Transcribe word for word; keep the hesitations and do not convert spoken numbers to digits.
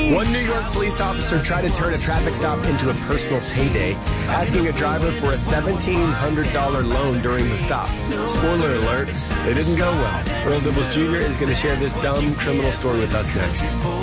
One New York police officer tried to turn a traffic stop into a personal payday, asking a driver for a seventeen hundred dollars loan during the stop. Spoiler alert, it didn't go well. Earl Dibbles Junior is going to share this dumb criminal story with us next.